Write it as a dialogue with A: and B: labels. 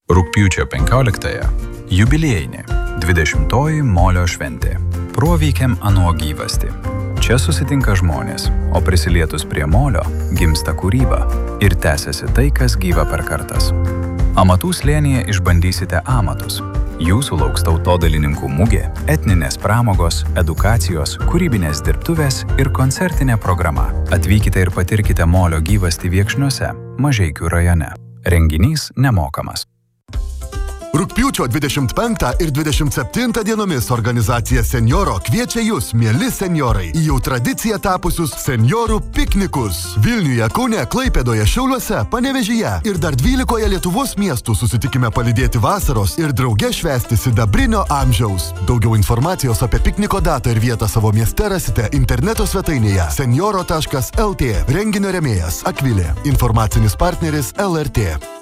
A: Rugpjūčio 15-ąją jubiliejinė 20-oji molio šventė. Proveikiam ano gyvastį. Čia susitinka žmonės, o prisilietus prie molio gimsta kūryba ir tęsiasi tai, kas gyva per kartas. Amatų slėnyje išbandysite amatus. Jūsų lauks tautodalininkų mugė, etninės pramogos, edukacijos, kūrybinės dirbtuvės ir koncertinė programa. Atvykite ir patirkite molio gyvastį Viekšniuose, Mažeikių rajone. Renginys nemokamas.
B: Rugpjūčio 25 ir 27 dienomis organizacija Senjoro kviečia jūs, mieli senjorai, į jau tradiciją tapusius senjorų piknikus. Vilniuje, Kaune, Klaipėdoje, Šiauliuose, Panevėžyje ir dar 12 Lietuvos miestų susitikime palydėti vasaros ir drauge švęsti sidabrinio amžiaus. Daugiau informacijos apie pikniko datą ir vietą savo mieste rasite interneto svetainėje senjoro.lt. Renginio rėmėjas Akvilė. Informacinis partneris LRT.